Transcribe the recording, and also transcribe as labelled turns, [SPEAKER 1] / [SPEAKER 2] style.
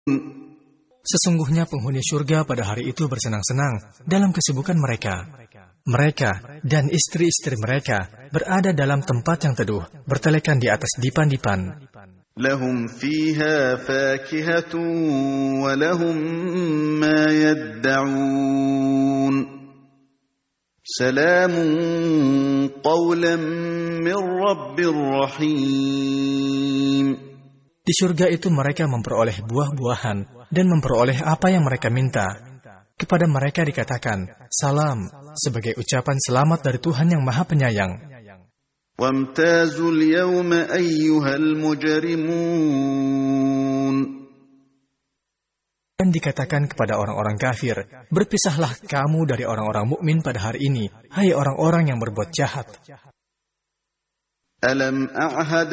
[SPEAKER 1] Sesungguhnya penghuni surga pada hari itu bersenang-senang dalam kesibukan mereka. Mereka dan istri-istri mereka berada dalam tempat yang teduh, bertelekan di atas dipan-dipan.
[SPEAKER 2] Lahum fiha fakihatun wa lahum ma yadda'un. Salamun qawlan min rabbir rahim.
[SPEAKER 1] Di surga itu mereka memperoleh buah-buahan dan memperoleh apa yang mereka minta. Kepada mereka dikatakan, salam, sebagai ucapan selamat dari Tuhan yang Maha Penyayang.
[SPEAKER 2] Wamtazul yawma ayyuhal mujrimun.
[SPEAKER 1] Dan dikatakan kepada orang-orang kafir, berpisahlah kamu dari orang-orang mukmin pada hari ini, hai orang-orang yang berbuat jahat.
[SPEAKER 2] Alam a'had